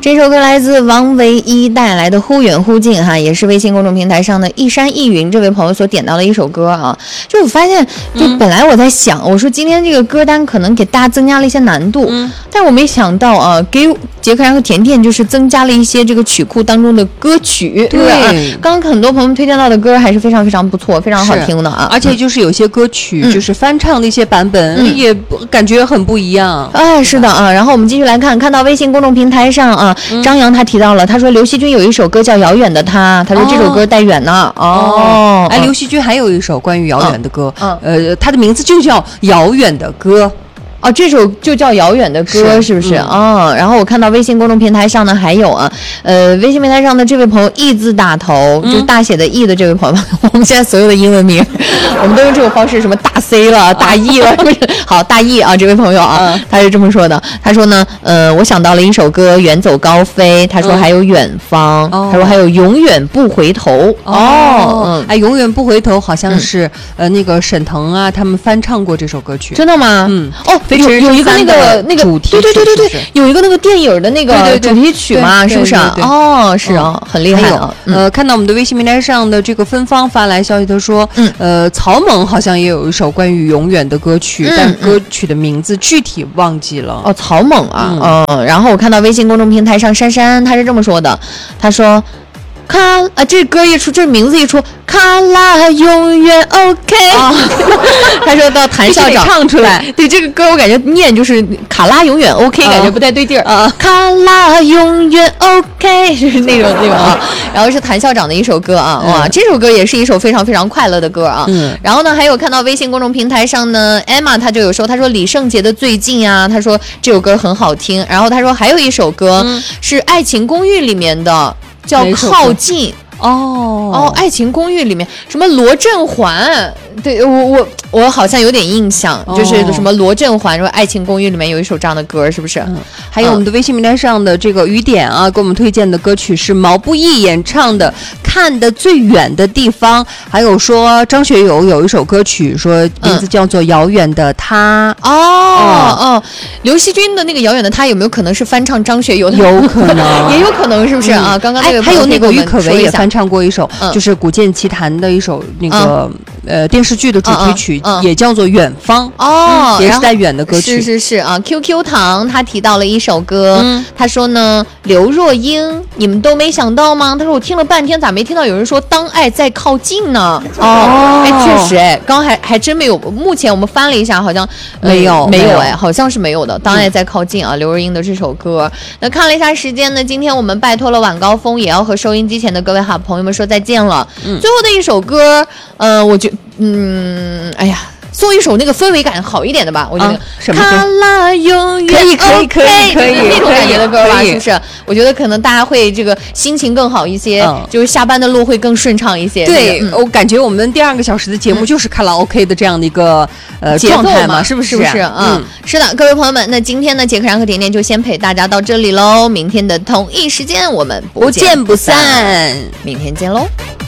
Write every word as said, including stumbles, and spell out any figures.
这首歌来自王唯一带来的《忽远忽近》哈，也是微信公众平台上的一山一云这位朋友所点到的一首歌啊。就我发现，就本来我在想，嗯、我说今天这个歌单可能给大家增加了一些难度，嗯、但我没想到啊，给杰克然和甜甜就是增加了一些这个曲库当中的歌曲，对吧？刚刚很多朋友们推荐到的歌还是非常非常不错，非常好听的啊。 而且就是有些歌曲、嗯、就是翻唱的一些版本、嗯、也感觉很不一样。 哎，是的啊。然后我们继续来看，看到微信公众平台上啊，嗯、张扬他提到了，他说刘惜君有一首歌叫《遥远的他》，他说这首歌带远呢。哦， 哦哎，刘惜君还有一首关于遥远的歌，嗯，呃，他的名字就叫《遥远的歌》。 哦，这首就叫《遥远的歌》，是不是啊、嗯哦？然后我看到微信公众平台上呢，还有啊，呃，微信平台上的这位朋友 E 字打头，嗯、就是大写的 E 的这位朋友，我们现在所有的英文名，我们都用这种方式，什么大 C 了、大 E 了，是不是？好，大 E 啊，这位朋友啊，嗯、他是这么说的，他说呢，呃，我想到了一首歌《远走高飞》，他说还有远方，嗯、他说还有永远不回头。 哦，嗯，哎，永远不回头好像是、嗯、呃那个沈腾啊，他们翻唱过这首歌曲。 真的吗？ 嗯， 哦。有有一个那个那个主题曲， 对对对对对，有一个那个电影的那个主题曲嘛，是不是？哦，是啊，很厉害啊。 呃，看到我们的微信平台上的这个芬芳发来消息，他说，嗯，呃，曹猛好像也有一首关于永远的歌曲，但歌曲的名字具体忘记了。 哦，曹猛啊，嗯。然后我看到微信公众平台上珊珊，她是这么说的，她说。卡啊，这歌一出，这名字一出，卡拉永远 OK。哦、他说到谭校长唱出来， 对这个歌我感觉念就是卡拉永远 OK，、哦、感觉不太对劲儿啊。卡拉永远 OK， 就是那种那种啊。然后是谭校长的一首歌啊，哇，嗯、这首歌也是一首非常非常快乐的歌啊。嗯。然后呢，还有看到微信公众平台上呢 ，Emma 她就有说，她说李圣杰的最近啊，她说这首歌很好听。然后她说还有一首歌、嗯、是《爱情公寓》里面的。叫靠近哦哦，爱情公寓里面什么罗振环，对我我我好像有点印象，哦、就是什么罗振环说爱情公寓里面有一首这样的歌，是不是？嗯、 还有我们的微信平台上的这个雨点啊，给我们推荐的歌曲是毛不易演唱的《看得最远的地方》，还有说张学友有一首歌曲说名字叫做《遥远的他》。 哦哦、嗯，刘惜君的那个《遥远的他》有没有可能是翻唱张学友的？ 有可能， 也有可能，是不是啊？嗯、刚刚那个还有那个郁可唯也翻唱过一首，嗯、就是《古剑奇谭》的一首那个、嗯、呃电视剧的主题曲，嗯嗯、也叫做《远方》 哦、 嗯，也是带远的歌曲。 是是是啊 ，Q Q 糖他提到了一首歌，嗯、他说呢，刘若英，你们都没想到吗？他说我听了半天，咋没听到有人说当爱在靠近呢？哦，哎，确实哎，刚还还真没有。目前我们翻了一下，好像、 呃、没有没有哎，好像是没有的。当爱在靠近啊，嗯、刘若英的这首歌。那看了一下时间呢，今天我们拜托了晚高峰，也要和收音机前的各位好朋友们说再见了。嗯、最后的一首歌，呃，我觉，嗯，哎呀。送一首那个氛围感好一点的吧，我觉得、啊、 什么歌？ 卡拉永远 OK， 可以可以可以可以那种感觉的歌吧，是不是？我觉得可能大家会这个心情更好一些，嗯、就是下班的路会更顺畅一些。 对， 那个嗯、我感觉我们第二个小时的节目就是卡拉 OK 的这样的一个、嗯、呃状态嘛，是不是？ 是不是？嗯，嗯是的，各位朋友们，那今天呢，杰克然和甜甜就先陪大家到这里喽。明天的同一时间我们不见不散， 不见不散， 明天见喽。